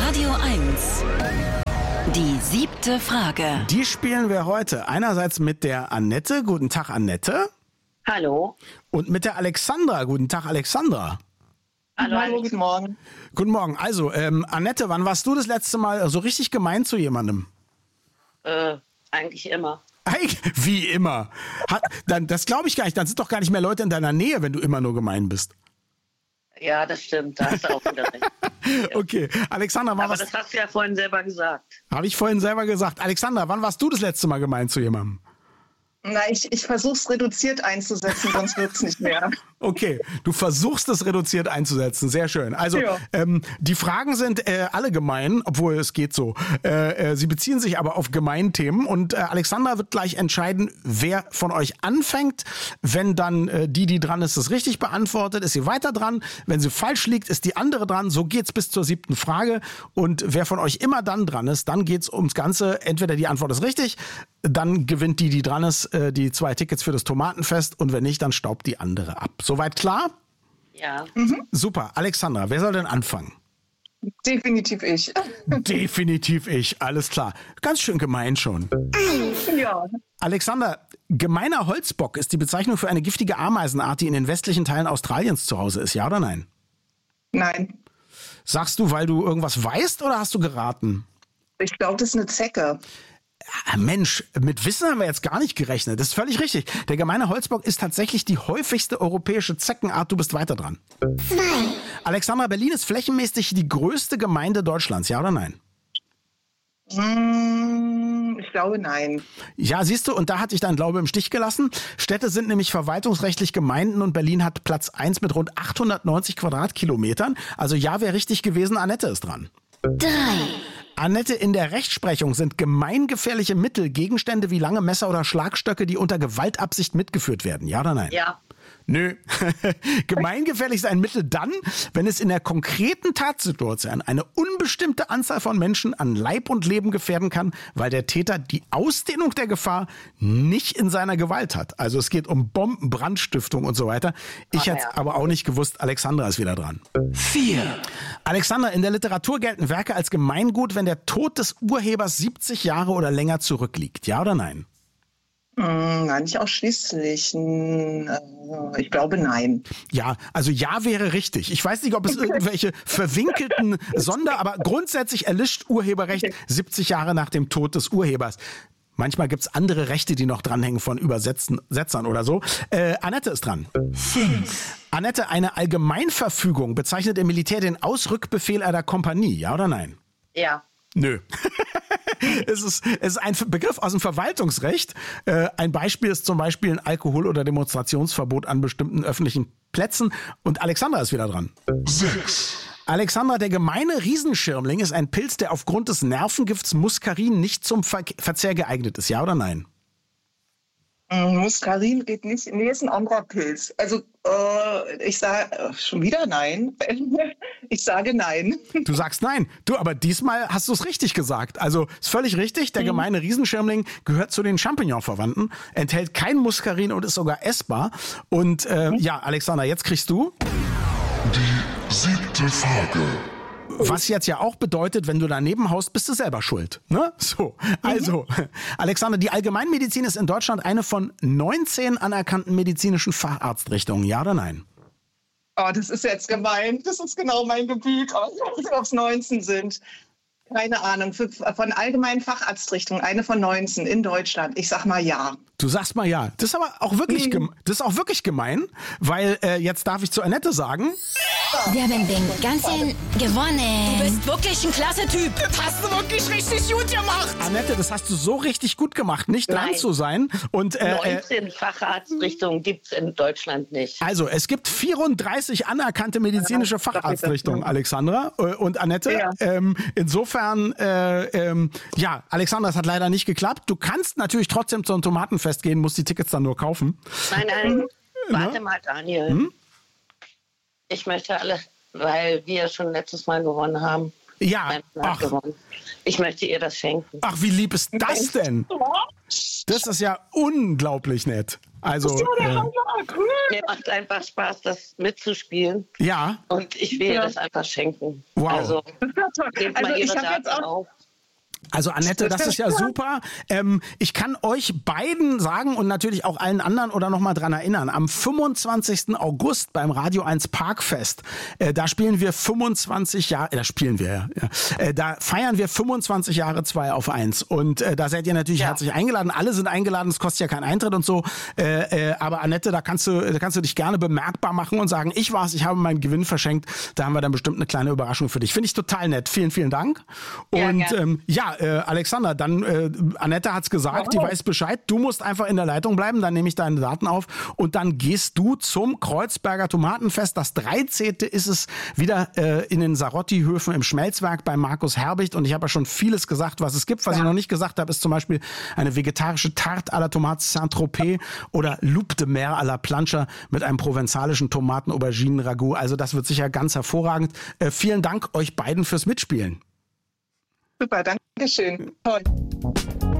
Radio 1. Die 7. Frage. Die spielen wir heute einerseits mit der Annette. Guten Tag, Annette. Hallo. Und mit der Alexandra. Guten Tag, Alexandra. Hallo, guten Morgen. Guten Morgen. Also, Annette, wann warst du das letzte Mal so richtig gemein zu jemandem? Eigentlich immer. Wie immer. Das glaube ich gar nicht. Dann sind doch gar nicht mehr Leute in deiner Nähe, wenn du immer nur gemein bist. Ja, das stimmt. Da hast du auch wieder recht. Okay. Alexandra, Aber das hast du ja vorhin selber gesagt. Habe ich vorhin selber gesagt. Alexandra, wann warst du das letzte Mal gemein zu jemandem? Na, ich versuche es reduziert einzusetzen, sonst wird es nicht mehr. Okay, du versuchst es reduziert einzusetzen. Sehr schön. Also, ja. Die Fragen sind alle gemein, obwohl es geht so. Sie beziehen sich aber auf Gemeinthemen und Alexandra wird gleich entscheiden, wer von euch anfängt. Wenn dann die dran ist, das richtig beantwortet, ist sie weiter dran. Wenn sie falsch liegt, ist die andere dran. So geht's bis zur 7. Frage. Und wer von euch immer dann dran ist, dann geht's ums Ganze. Entweder die Antwort ist richtig, dann gewinnt die dran ist, die 2 Tickets für das Tomatenfest und wenn nicht, dann staubt die andere ab. Soweit klar? Ja. Super. Alexandra, wer soll denn anfangen? Definitiv ich. Definitiv ich, alles klar. Ganz schön gemein schon. Ja. Alexander, gemeiner Holzbock ist die Bezeichnung für eine giftige Ameisenart, die in den westlichen Teilen Australiens zu Hause ist, ja oder nein? Nein. Sagst du, weil du irgendwas weißt oder hast du geraten? Ich glaube, das ist eine Zecke. Mensch, mit Wissen haben wir jetzt gar nicht gerechnet. Das ist völlig richtig. Der gemeine Holzbock ist tatsächlich die häufigste europäische Zeckenart. Du bist weiter dran. 2. Alexandra, Berlin ist flächenmäßig die größte Gemeinde Deutschlands, ja oder nein? Ich glaube, nein. Ja, siehst du, und da hatte ich dein Glaube im Stich gelassen. Städte sind nämlich verwaltungsrechtlich Gemeinden und Berlin hat Platz 1 mit rund 890 Quadratkilometern. Also ja, wäre richtig gewesen, Annette ist dran. 3. Annette, in der Rechtsprechung sind gemeingefährliche Mittel Gegenstände wie lange Messer oder Schlagstöcke, die unter Gewaltabsicht mitgeführt werden. Ja oder nein? Ja. Nö. Gemeingefährlich ist ein Mittel dann, wenn es in der konkreten Tatsituation eine unbestimmte Anzahl von Menschen an Leib und Leben gefährden kann, weil der Täter die Ausdehnung der Gefahr nicht in seiner Gewalt hat. Also es geht um Bomben, Brandstiftung und so weiter. Ich hätte es aber auch nicht gewusst. Alexandra ist wieder dran. 4. Alexander, in der Literatur gelten Werke als Gemeingut, wenn der Tod des Urhebers 70 Jahre oder länger zurückliegt. Ja oder nein? Nein, nicht ausschließlich. Ich glaube, nein. Ja, also ja wäre richtig. Ich weiß nicht, ob es irgendwelche verwinkelten aber grundsätzlich erlischt Urheberrecht 70 Jahre nach dem Tod des Urhebers. Manchmal gibt's andere Rechte, die noch dranhängen von Übersetzern oder so. Annette ist dran. 5. Annette, eine Allgemeinverfügung bezeichnet im Militär den Ausrückbefehl einer Kompanie, ja oder nein? Ja. Nö. Es ist ein Begriff aus dem Verwaltungsrecht. Ein Beispiel ist zum Beispiel ein Alkohol- oder Demonstrationsverbot an bestimmten öffentlichen Plätzen. Und Alexandra ist wieder dran. 6. Alexandra, der gemeine Riesenschirmling ist ein Pilz, der aufgrund des Nervengifts Muskarin nicht zum Verzehr geeignet ist. Ja oder nein? Muskarin geht nicht. Nee, ist ein anderer Pilz. Also, ich sage schon wieder nein. Ich sage nein. Du sagst nein. Du, aber diesmal hast du es richtig gesagt. Also, ist völlig richtig. Der gemeine Riesenschirmling gehört zu den Champignon-Verwandten, enthält kein Muskarin und ist sogar essbar. Und ja, Alexandra, jetzt kriegst du Die 7. Frage. Was jetzt ja auch bedeutet, wenn du daneben haust, bist du selber schuld. Ne? So, also, Alexander, die Allgemeinmedizin ist in Deutschland eine von 19 anerkannten medizinischen Facharztrichtungen. Ja oder nein? Oh, das ist jetzt gemein. Das ist genau mein Gebiet. Ob es 19 sind. Keine Ahnung. Von allgemeinen Facharztrichtungen, eine von 19 in Deutschland. Ich sag mal ja. Du sagst mal ja. Das ist aber auch wirklich, das ist auch wirklich gemein, weil jetzt darf ich zu Annette sagen. Wir haben den ganzen gewonnen. Du bist wirklich ein klasse Typ. Das hast du wirklich richtig gut gemacht. Annette, das hast du so richtig gut gemacht, nicht dran zu sein. Und 19 Facharztrichtungen gibt's in Deutschland nicht. Also, es gibt 34 anerkannte medizinische Facharztrichtungen, Alexandra und Annette. Ja. Insofern, ja, Alexandra, das hat leider nicht geklappt. Du kannst natürlich trotzdem zum Tomatenfest gehen, musst die Tickets dann nur kaufen. Nein, warte mal, Daniel. Ich möchte alle, weil wir schon letztes Mal gewonnen haben. Ja, Gewonnen. Ich möchte ihr das schenken. ach, wie lieb ist das denn? Das ist ja unglaublich nett. Also, Mir macht einfach Spaß, das mitzuspielen. Ja. Und ich will das einfach schenken. Wow. Also, gebt mal Ihre ich habe Daten jetzt auch auf. Also Annette, das ist ja super. Ich kann euch beiden sagen und natürlich auch allen anderen oder nochmal dran erinnern, am 25. August beim Radio 1 Parkfest, da spielen wir 25 Jahre, da feiern wir 25 Jahre 2 auf 1 und da seid ihr natürlich herzlich eingeladen. Alle sind eingeladen, es kostet ja keinen Eintritt und so. Aber Annette, da kannst du dich gerne bemerkbar machen und sagen, ich habe meinen Gewinn verschenkt. Da haben wir dann bestimmt eine kleine Überraschung für dich. Finde ich total nett. Vielen, vielen Dank. Und Alexander, dann Annette hat's gesagt, die weiß Bescheid. Du musst einfach in der Leitung bleiben, dann nehme ich deine Daten auf und dann gehst du zum Kreuzberger Tomatenfest. Das 13. ist es wieder in den Sarotti-Höfen im Schmelzwerk bei Markus Herbicht. Und ich habe ja schon vieles gesagt, was es gibt. Was ich noch nicht gesagt habe, ist zum Beispiel eine vegetarische Tarte à la Tomate Saint-Tropez oder Loup de Mer à la Plancha mit einem provenzalischen Tomaten-Auberginen-Ragout. Also das wird sicher ganz hervorragend. Vielen Dank euch beiden fürs Mitspielen. Super, danke schön. Toll.